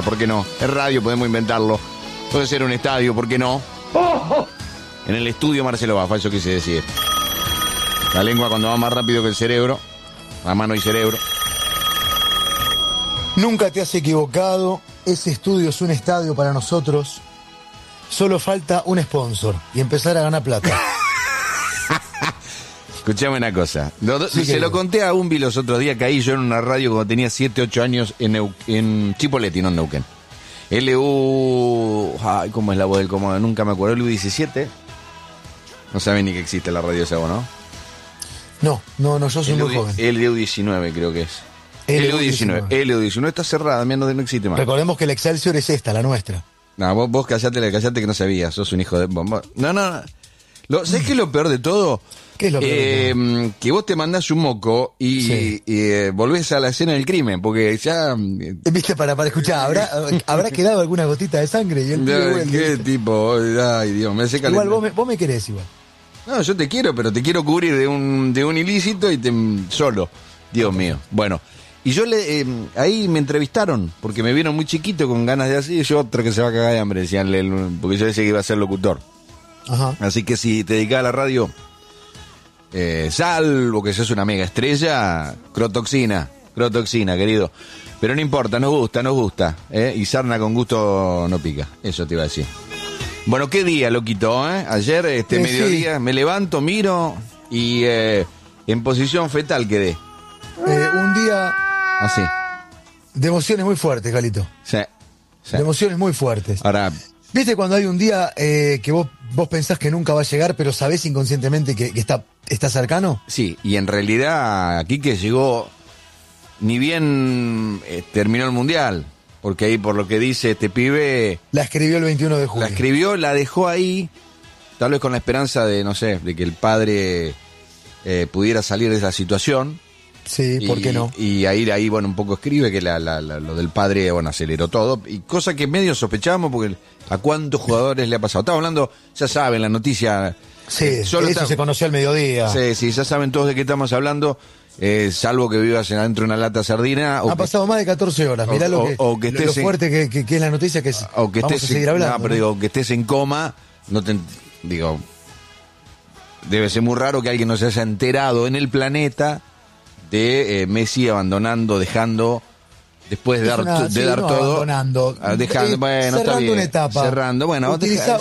¿por qué no? Es radio, podemos inventarlo. Puede ser un estadio, ¿por qué no? En el estudio Marcelo Bafa, eso quise decir. La lengua cuando va más rápido que el cerebro, la mano y cerebro. Nunca te has equivocado, ese estudio es un estadio para nosotros. Solo falta un sponsor y empezar a ganar plata. Escuchame una cosa. Se lo conté a Umbi los otros días, caí yo en una radio cuando tenía 7, 8 años en Chipoleti, no en Neuquén. Ay, ¿cómo es la voz del cómodo? Nunca me acuerdo. LU17. No saben ni que existe la radio esa, ¿no? No, yo soy muy joven. LU19 creo que es. LU19 está cerrada, no existe más. Recordemos que el Excelsior es esta, la nuestra. No, vos callate que no sabías, sos un hijo de... No. ¿Sabés qué es lo peor de todo? ¿Qué es lo peor? Que vos te mandás un moco y volvés a la escena del crimen, porque ya... Viste, para escuchar, ¿habrá quedado alguna gotita de sangre? Y ¿Qué tipo? Ay, Dios, me hace calentar. Igual vos me querés igual. No, yo te quiero, pero te quiero cubrir de un ilícito solo. Dios mío. Bueno, y yo ahí me entrevistaron, porque me vieron muy chiquito con ganas de así, y yo otro que se va a cagar de hambre, decían, porque yo decía que iba a ser locutor. Ajá. Así que si te dedicás a la radio, salvo que seas una mega estrella, crotoxina, querido. Pero no importa, nos gusta, y sarna con gusto no pica, eso te iba a decir. Bueno, qué día, loquito, Ayer, mediodía, me levanto, miro y en posición fetal quedé. Un día... Así. De emociones muy fuertes, Galito. Sí. De emociones muy fuertes. Ahora... ¿Viste cuando hay un día que vos pensás que nunca va a llegar, pero sabés inconscientemente que está cercano? Sí, y en realidad aquí que llegó, ni bien terminó el Mundial, porque ahí por lo que dice este pibe... La escribió el 21 de julio. La escribió, la dejó ahí, tal vez con la esperanza de, no sé, de que el padre pudiera salir de esa situación. Sí, ¿por qué no? Y ahí, bueno, un poco escribe que lo del padre, bueno, aceleró todo. Y cosa que medio sospechábamos porque a cuántos jugadores le ha pasado. Estamos hablando, ya saben, la noticia... Sí, eso se conoció al mediodía. Sí, ya saben todos de qué estamos hablando, salvo que vivas adentro de una lata de sardina. Ha pasado más de 14 horas, mirá lo fuerte que es la noticia que vamos a seguir hablando. No, pero digo, que estés en coma, debe ser muy raro que alguien no se haya enterado en el planeta de Messi abandonando, dejando, después de dar todo, abandonando, dejando, bueno, cerrando está bien, una etapa, cerrando, bueno,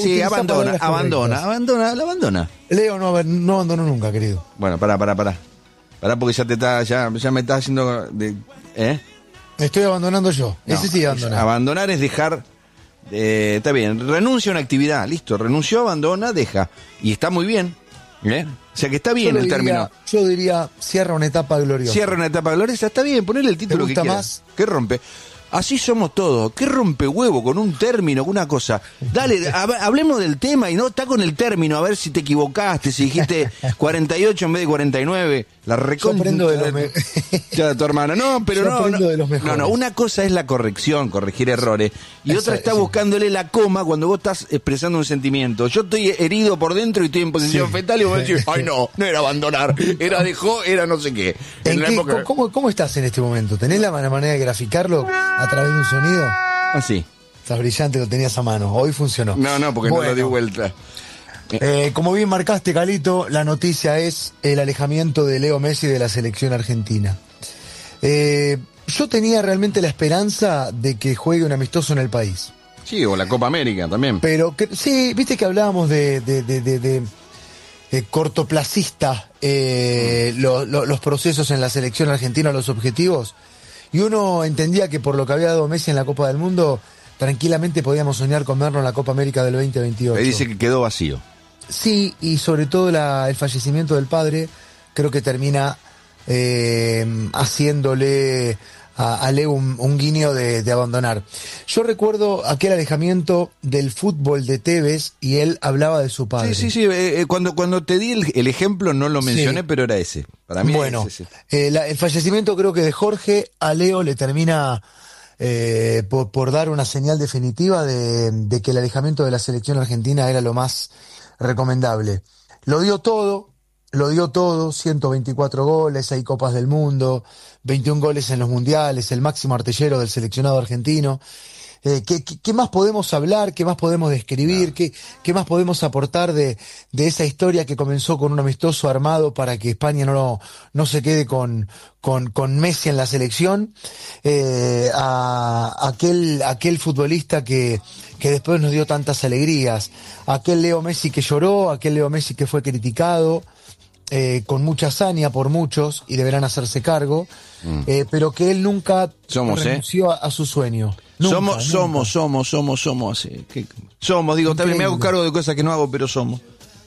abandona. Leo no abandonó nunca, querido. Bueno, pará, porque ya me estás haciendo Me estoy abandonando yo. No, ese sí abandonar. Abandonar es dejar, está bien, renuncia a una actividad, listo, renunció, abandona, deja, y está muy bien. O sea que está bien el término. Yo diría, cierra una etapa gloriosa. Cierra una etapa gloriosa, está bien, ponele el título que quieras. Más? ¿Qué rompe? Así somos todos. ¿Qué rompe huevo con un término, con una cosa? Dale, hablemos del tema y no está con el término, a ver si te equivocaste, si dijiste 48 en vez de 49. La Yo aprendo de los ya, tu hermano. No, pero de los mejores. No, una cosa es la corrección, corregir errores, y otra está buscándole la coma cuando vos estás expresando un sentimiento. Yo estoy herido por dentro y estoy en posición fetal y vos decís, ay no era abandonar, era dejó, era no sé qué. ¿Cómo estás en este momento? ¿Tenés la manera de graficarlo a través de un sonido? Así. Estás brillante, lo tenías a mano. Hoy funcionó. No, porque no lo di vuelta. Como bien marcaste, Calito, la noticia es el alejamiento de Leo Messi de la selección argentina. Yo tenía realmente la esperanza de que juegue un amistoso en el país. Sí, o la Copa América también. Pero sí, viste que hablábamos de cortoplacista los procesos en la selección argentina, los objetivos. Y uno entendía que por lo que había dado Messi en la Copa del Mundo, tranquilamente podíamos soñar con verlo en la Copa América del 2028. Me dice que quedó vacío. Sí, y sobre todo el fallecimiento del padre, creo que termina haciéndole a Leo un guiño de abandonar. Yo recuerdo aquel alejamiento del fútbol de Tevez y él hablaba de su padre. Sí. Cuando te di el ejemplo no lo mencioné, pero era ese. Para mí bueno, es ese. El fallecimiento creo que de Jorge a Leo le termina por dar una señal definitiva de que el alejamiento de la selección argentina era lo más recomendable. Lo dio todo, 124 goles, 6 Copas del Mundo, 21 goles en los mundiales, el máximo artillero del seleccionado argentino. ¿Qué más podemos hablar? ¿Qué más podemos describir? ¿Qué más podemos aportar de esa historia que comenzó con un amistoso armado para que España no se quede con Messi en la selección? A aquel futbolista que después nos dio tantas alegrías. Aquel Leo Messi que lloró, aquel Leo Messi que fue criticado, con mucha hazaña por muchos, y deberán hacerse cargo, pero que él nunca renunció a su sueño. Nunca, Somos. Digo, también me hago cargo de cosas que no hago, pero somos.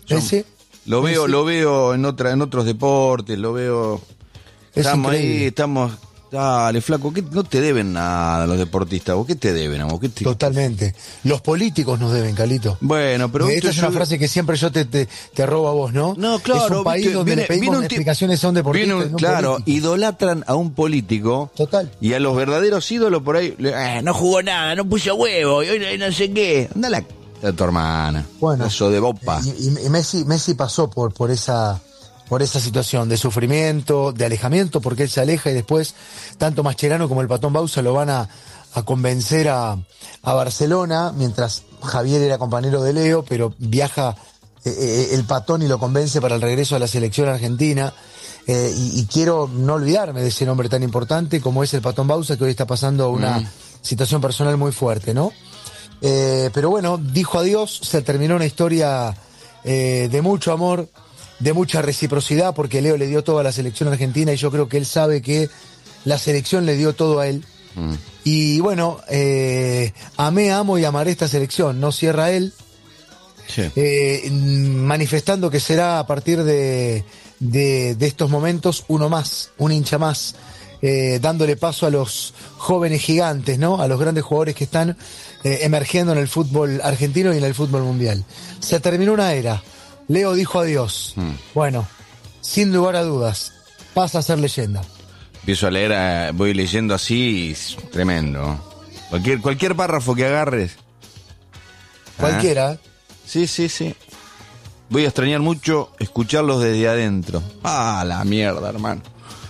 Lo veo en otros deportes, lo veo. Estamos ahí, estamos. Dale, flaco, ¿qué? No te deben nada los deportistas. ¿Vos qué te deben a vos? Totalmente. Los políticos nos deben, Calito. Bueno, pero esta es una frase que siempre yo te robo a vos, ¿no? No, claro. Es un país donde le pedimos explicaciones a un deportista. Claro, político. Idolatran a un político. Total. Y a los verdaderos ídolos por ahí, no jugó nada, no puso huevo, y hoy no sé qué. Anda a tu hermana. Bueno. Eso de bopa. Y Messi pasó por esa situación de sufrimiento, de alejamiento, porque él se aleja y después tanto Mascherano como el Patón Bausa lo van a convencer a Barcelona, mientras Javier era compañero de Leo, pero viaja el Patón y lo convence para el regreso a la selección argentina. Y quiero no olvidarme de ese nombre tan importante como es el Patón Bausa, que hoy está pasando una situación personal muy fuerte, ¿no? Pero bueno, dijo adiós, se terminó una historia de mucho amor, de mucha reciprocidad, porque Leo le dio todo a la selección argentina y yo creo que él sabe que la selección le dio todo a él. Y bueno, amé, amo y amaré esta selección, no cierra él. Sí. Manifestando que será a partir de estos momentos uno más, un hincha más, dándole paso a los jóvenes gigantes, ¿no? A los grandes jugadores que están emergiendo en el fútbol argentino y en el fútbol mundial. Se terminó una era. Leo dijo adiós. Bueno, sin lugar a dudas, pasa a ser leyenda. Empiezo a leer, voy leyendo así, tremendo. Cualquier párrafo que agarres. Cualquiera. Sí. Voy a extrañar mucho escucharlos desde adentro. La mierda, hermano.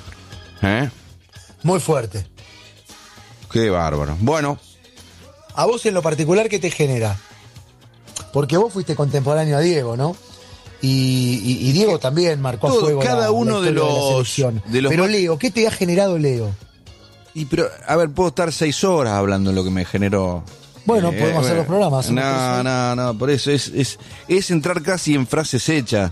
Muy fuerte. Qué bárbaro. Bueno. A vos en lo particular, ¿qué te genera? Porque vos fuiste contemporáneo a Diego, ¿no? Y Diego también marcó a fuego cada uno de los Pero Leo, ¿qué te ha generado Leo? Pero, a ver, puedo estar 6 horas hablando de lo que me generó. Bueno, podemos hacer los programas. No, por eso es entrar casi en frases hechas.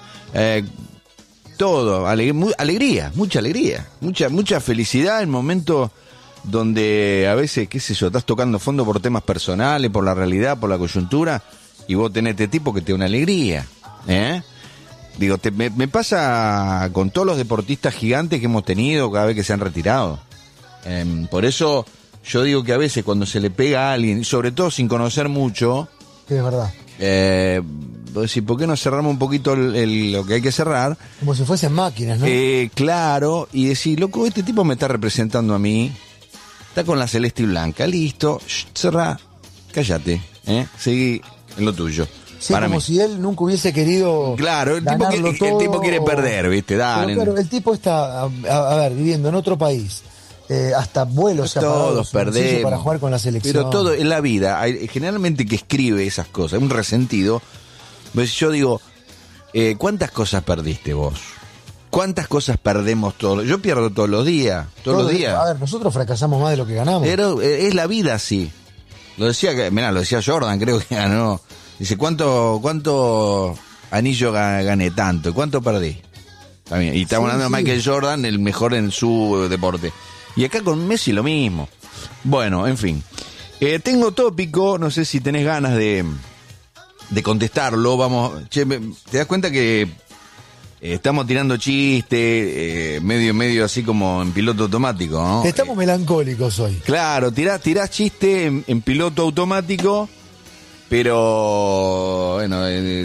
Todo, alegría, mucha felicidad en momentos donde a veces, qué sé yo, estás tocando fondo por temas personales, por la realidad, por la coyuntura, y vos tenés este tipo que te da una alegría. Digo, me pasa con todos los deportistas gigantes que hemos tenido cada vez que se han retirado. Por eso yo digo que a veces cuando se le pega a alguien, sobre todo sin conocer mucho, sí, es verdad. Vos decís, ¿por qué no cerramos un poquito lo que hay que cerrar? Como si fuesen máquinas, ¿no? Claro, y decir, loco, este tipo me está representando a mí, está con la celeste y blanca, listo, cerrá, cállate, seguí en lo tuyo. Sí, para como mí. Si él nunca hubiese querido. Claro, el tipo quiere perder, ¿viste? Dale. Pero claro, el tipo está, a ver, viviendo en otro país. Hasta vuelos se ha pagado todos perdemos para jugar con la selección. Pero todo en la vida, hay generalmente que escribe esas cosas, un resentido. Pues yo digo, ¿cuántas cosas perdiste vos? ¿Cuántas cosas perdemos todos? Yo pierdo todos los días. Todos los días. A ver, nosotros fracasamos más de lo que ganamos. Pero es la vida así. Lo decía Jordan, creo que ganó. Dice, ¿cuánto anillo gané tanto? ¿Y cuánto perdí? También. Y estamos hablando de Michael Jordan, el mejor en su deporte. Y acá con Messi lo mismo. Bueno, en fin. Tengo tópico, no sé si tenés ganas de contestarlo. Vamos, che, ¿te das cuenta que estamos tirando chistes, medio así como en piloto automático, ¿no? Estamos melancólicos hoy. Claro, tirás chiste en piloto automático. Pero, bueno,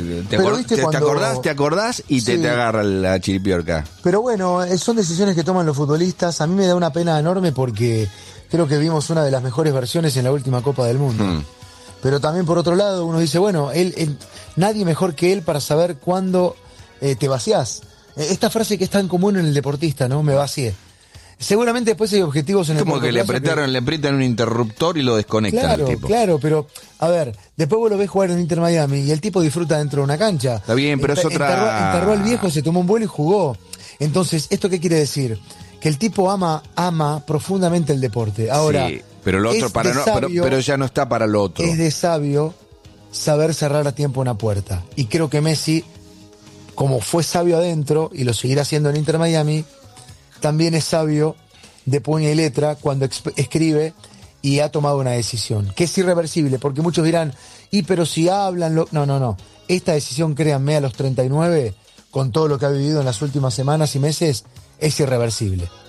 te acordás y sí. te agarra la chiripiorca. Pero bueno, son decisiones que toman los futbolistas. A mí me da una pena enorme porque creo que vimos una de las mejores versiones en la última Copa del Mundo. Pero también por otro lado uno dice, bueno, él nadie mejor que él para saber cuándo te vaciás. Esta frase que es tan común en el deportista, ¿no? Me vacié. Seguramente después hay objetivos en el Como corto que le plazo le aprietan un interruptor y lo desconectan Claro, al tipo. claro, pero a ver, después vos lo ves jugar en Inter Miami y el tipo disfruta dentro de una cancha. Está bien, pero es otra... Enterró al viejo, se tomó un vuelo y jugó. Entonces, ¿esto qué quiere decir? Que el tipo ama profundamente el deporte. Ahora, sí, pero lo otro pero ya no está para lo otro. Es de sabio saber cerrar a tiempo una puerta. Y creo que Messi, como fue sabio adentro y lo seguirá haciendo en Inter Miami, también es sabio de puño y letra cuando escribe y ha tomado una decisión, que es irreversible, porque muchos dirán, pero si hablan... No. Esta decisión, créanme, a los 39, con todo lo que ha vivido en las últimas semanas y meses, es irreversible.